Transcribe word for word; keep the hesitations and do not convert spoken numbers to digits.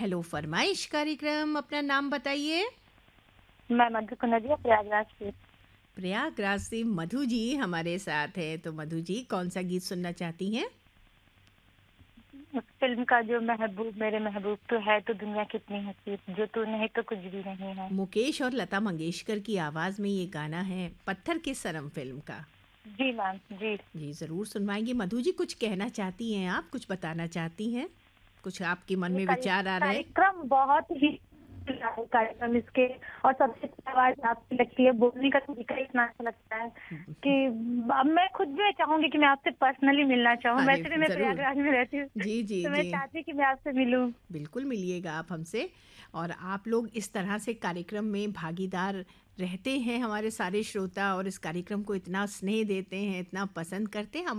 Hello फरमाइश कार्यक्रम। अपना नाम बताइए। मैं मधु कनौजिया प्रयागराज से। प्रयागराज से मधु जी हमारे साथ है। तो मधु जी कौन सा गीत सुनना चाहती हैं? उस फ़िल्म का जो महबूब मेरे महबूब तो है तो दुनिया कितनी हसी, जो तू नहीं तो कुछ भी नहीं है। मुकेश और लता मंगेशकर की आवाज़ में ये गाना है, पत्थर के सनम फ़िल्म का। जी मैम, जी। जी, ज़रूर सुनवाएँगे। मधु जी कुछ कहना चाहती हैं आप? कुछ बताना चाहती हैं? कुछ आपके मन ये में कार्य विचार आ रहे हैं? कार्यक्रम बहुत ही कार्यक्रम इसके और सबसे अच्छी आवाज़ आपकी लगती है, बोलने का तरीका इतना अच्छा लगता है कि अब मैं खुद भी चाहूँगी कि मैं आपसे पर्सनली मिलना चाहूँ। अरे वैसे भी मैं ज़रूर। प्रयागराज में रहती हूँ, जी, जी, तो मैं जी। चाहती हूँ कि मैं आपसे मिलूँ। बिल्कुल मिलिएगा आप हमसे। और आप लोग इस तरह से कार्यक्रम में भागीदार रहते हैं, हमारे सारे श्रोता, और इस कार्यक्रम को इतना स्नेह देते हैं, इतना पसंद करते हैं।